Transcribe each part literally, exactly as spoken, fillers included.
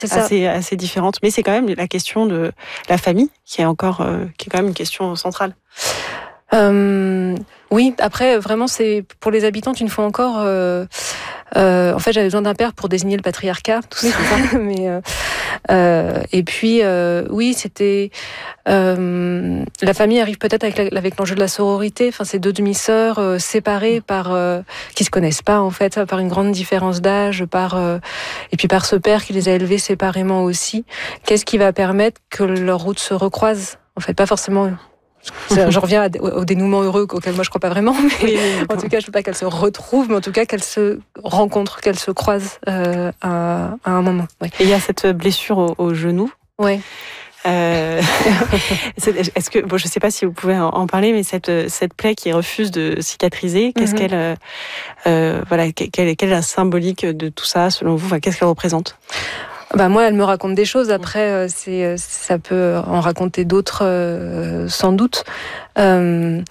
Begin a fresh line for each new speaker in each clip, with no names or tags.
assez, assez différentes. Mais c'est quand même la question de la famille qui est encore, euh, qui est quand même une question centrale.
Euh, oui, après, vraiment, c'est pour les habitantes, une fois encore. Euh, euh, en fait, j'avais besoin d'un père pour désigner le patriarcat, tout ça. Mais euh, euh, et puis, euh, oui, c'était euh, la famille arrive peut-être avec, la, avec l'enjeu de la sororité. Enfin, ces deux demi-sœurs euh, séparées par euh, qui se connaissent pas en fait, par une grande différence d'âge, par euh, et puis par ce père qui les a élevées séparément aussi. Qu'est-ce qui va permettre que leurs routes se recroisent? En fait, pas forcément. Je reviens au dénouement heureux auquel moi je crois pas vraiment, mais oui, oui, en tout cas je veux pas qu'elles se retrouvent, mais en tout cas qu'elles se rencontrent, qu'elles se croisent euh, à, à un moment. Oui.
Et il y a cette blessure au, au genou.
Oui.
Euh, est-ce que bon, je sais pas si vous pouvez en parler, mais cette cette plaie qui refuse de cicatriser, qu'est-ce mm-hmm. qu'elle euh, euh, voilà, quelle, quelle est la symbolique de tout ça selon vous? Enfin, qu'est-ce qu'elle représente?
Bah moi, elle me raconte des choses. Après, c'est, ça peut en raconter d'autres, euh, sans doute. Euh,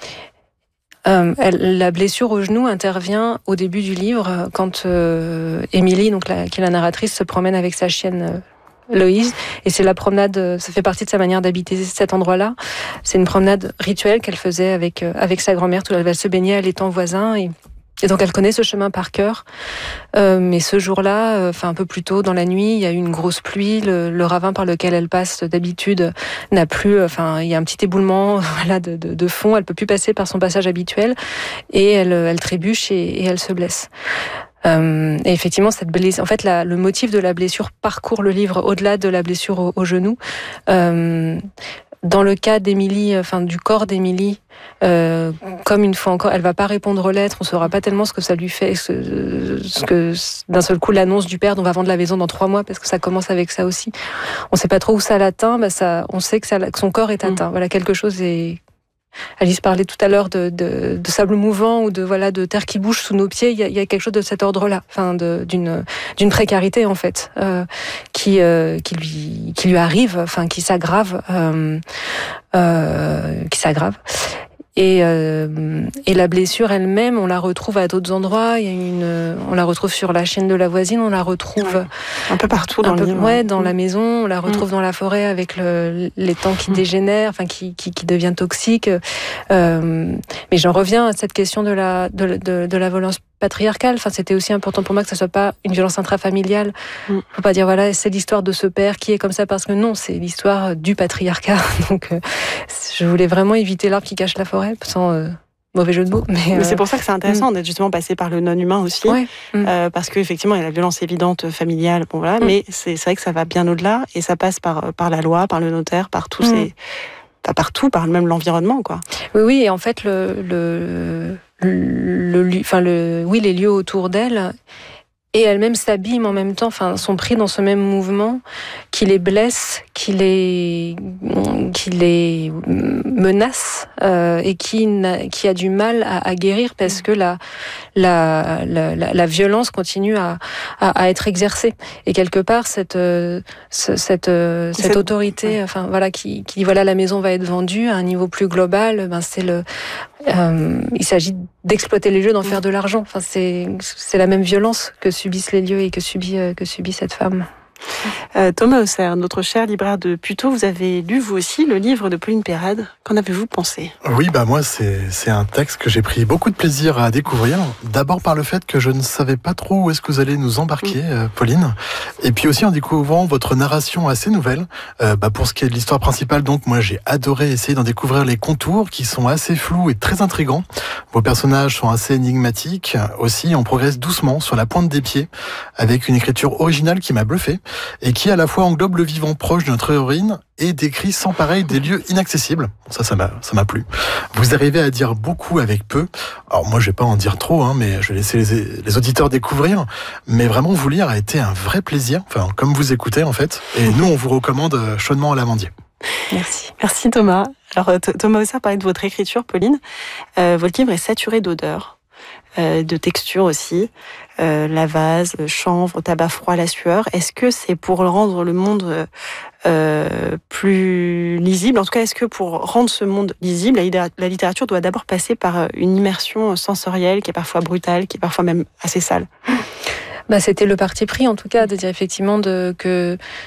euh, elle, la blessure au genou intervient au début du livre, quand euh, Émilie, donc la, qui est la narratrice, se promène avec sa chienne euh, Loïse. Et c'est la promenade, ça fait partie de sa manière d'habiter cet endroit-là. C'est une promenade rituelle qu'elle faisait avec, euh, avec sa grand-mère. Tout elle va se baigner à l'étang voisin. Et Et donc elle connaît ce chemin par cœur, euh, mais ce jour-là, enfin euh, un peu plus tôt dans la nuit, il y a eu une grosse pluie. Le, le ravin par lequel elle passe d'habitude n'a plus, enfin il y a un petit éboulement, voilà, de, de, de fond. Elle peut plus passer par son passage habituel et elle, elle trébuche et, et elle se blesse. Euh, et effectivement, cette blessure, en fait, la, le motif de la blessure parcourt le livre au-delà de la blessure au, au genou. Euh, Dans le cas d'Émilie, enfin du corps d'Émilie, euh, comme une fois encore, elle va pas répondre aux lettres, on saura pas tellement ce que ça lui fait, ce, ce que d'un seul coup l'annonce du père, on va vendre la maison dans trois mois parce que ça commence avec ça aussi. On sait pas trop où ça l'atteint, bah ça, on sait que, ça, que son corps est atteint. Mmh. Voilà, quelque chose est. Alice parlait tout à l'heure de, de, de sable mouvant ou de voilà de terre qui bouge sous nos pieds. Il y a, il y a quelque chose de cet ordre-là, enfin de, d'une d'une précarité en fait, euh, qui euh, qui lui qui lui arrive, enfin qui s'aggrave, euh, euh, qui s'aggrave. Et, euh, et la blessure elle-même, on la retrouve à d'autres endroits. Il y a une, on la retrouve sur la chienne de la voisine, on la retrouve
un peu partout dans
un
le
peu,
livre.
Ouais, dans mmh. la maison, on la retrouve mmh. dans la forêt avec le, l'étang qui mmh. dégénère, enfin qui, qui, qui devient toxique. Euh, mais j'en reviens à cette question de la, de, de, de la violence patriarcale. Enfin, c'était aussi important pour moi que ça soit pas une violence intrafamiliale. Il mmh. faut pas dire voilà, c'est l'histoire de ce père qui est comme ça parce que non, c'est l'histoire du patriarcat. Donc, euh, je voulais vraiment éviter l'arbre qui cache la forêt, sans euh, mauvais jeu de mots. Mais,
mais
euh,
c'est pour ça que c'est intéressant mmh. d'être justement passé par le non-humain aussi, ouais. mmh. euh, parce qu'effectivement, il y a la violence évidente familiale, bon voilà, mmh. mais c'est, c'est vrai que ça va bien au-delà et ça passe par par la loi, par le notaire, par tous mmh. ces Pas partout, par même l'environnement, quoi.
Oui, oui, et en fait, le, le, le, le, enfin, le, oui, les lieux autour d'elle et elle-même s'abîment en même temps, enfin, sont pris dans ce même mouvement qui les blesse, qui les, qui les menace euh, et qui, n'a, qui a du mal à, à guérir parce que la, la, la, la, la violence continue à, à, à être exercée. Et quelque part, cette, euh, cette, cette, cette, cette autorité, enfin voilà, qui, qui dit voilà, la maison va être vendue à un niveau plus global, ben c'est le, euh, il s'agit d'exploiter les lieux, d'en faire de l'argent. Enfin, c'est, c'est la même violence que subissent les lieux et que subit, que subit cette femme.
Euh, Thomas Haussaire, notre cher libraire de Puteaux, vous avez lu vous aussi le livre de Pauline Pérade. Qu'en avez-vous pensé ?
Oui, bah moi c'est c'est un texte que j'ai pris beaucoup de plaisir à découvrir. D'abord par le fait que je ne savais pas trop où est-ce que vous allez nous embarquer, euh, Pauline. Et puis aussi en découvrant votre narration assez nouvelle. Euh, bah pour ce qui est de l'histoire principale, donc moi j'ai adoré essayer d'en découvrir les contours qui sont assez flous et très intrigants. Vos personnages sont assez énigmatiques. Aussi, on progresse doucement sur la pointe des pieds avec une écriture originale qui m'a bluffé. Et qui à la fois englobe le vivant proche de notre héroïne et décrit sans pareil des lieux inaccessibles. Bon, ça, ça m'a, ça m'a plu. Vous arrivez à dire beaucoup avec peu. Alors moi, je vais pas en dire trop, hein, mais je vais laisser les, les auditeurs découvrir. Mais vraiment, vous lire a été un vrai plaisir. Enfin, comme vous écoutez en fait. Et nous, on vous recommande chaudement à l'Amandier.
Merci. Merci Thomas. Alors Thomas Haussaire parlait de votre écriture, Pauline. Euh, votre livre est saturé d'odeurs. Euh, de texture aussi, euh, la vase, le chanvre, tabac froid, la sueur. Est-ce que c'est pour rendre le monde euh, plus lisible ? En tout cas, est-ce que pour rendre ce monde lisible, la littérature doit d'abord passer par une immersion sensorielle qui est parfois brutale, qui est parfois même assez sale ?
Bah, c'était le parti pris, en tout cas, de dire effectivement de, que